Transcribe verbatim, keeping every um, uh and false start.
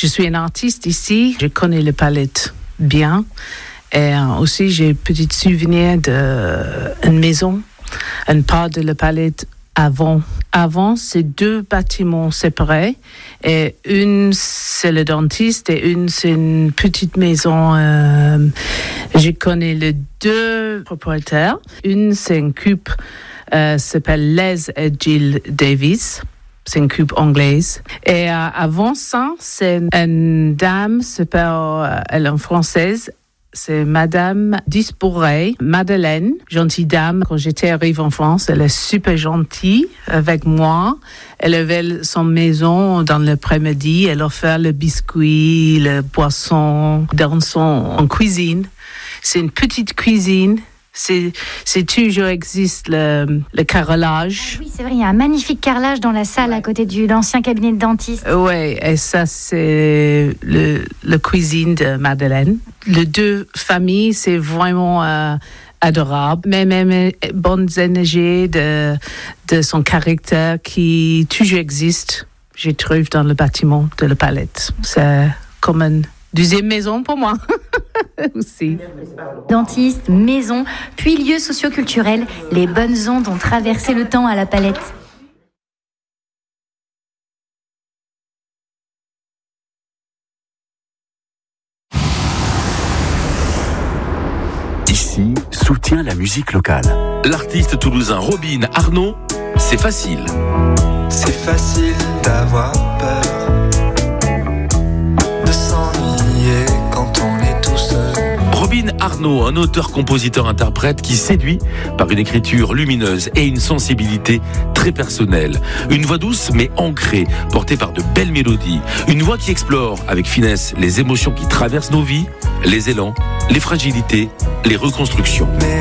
Je suis un artiste ici, je connais le palette bien. Et aussi, j'ai un petit souvenir d'une maison, une part de la palette avant. Avant, c'est deux bâtiments séparés. Et une, c'est le dentiste et une, c'est une petite maison. Euh, je connais les deux propriétaires. Une, c'est une coupe, euh, s'appelle Les et Jill Davis. C'est une coupe anglaise. Et euh, avant ça, c'est une dame, s'appelle, euh, elle est française. C'est Madame Disbourey, Madeleine, gentille dame. Quand j'étais arrivée en France, elle est super gentille avec moi. Elle avait son maison dans l'après-midi. Elle offrait le biscuit, le boisson dans son en cuisine. C'est une petite cuisine. C'est, c'est toujours existe le, le carrelage. Ah oui, c'est vrai, il y a un magnifique carrelage dans la salle à côté de l'ancien cabinet de dentiste. Oui, et ça, c'est le, le cuisine de Madeleine. Les deux familles, c'est vraiment euh, adorable. Mais même bonnes énergies de, de son caractère qui toujours existe, je trouve, dans le bâtiment de la palette. C'est comme une deuxième maison pour moi. Aussi. Dentiste, maison, puis lieux socioculturels, les bonnes ondes ont traversé le temps à la palette. Ici, soutient la musique locale. L'artiste toulousain Robin Arnaud, c'est facile. C'est facile d'avoir peur, de s'ennuyer quand on est tout seul. Robin Arnaud, un auteur-compositeur-interprète qui séduit par une écriture lumineuse et une sensibilité très personnelle. Une voix douce mais ancrée, portée par de belles mélodies. Une voix qui explore avec finesse les émotions qui traversent nos vies, les élans, les fragilités, les reconstructions. Mais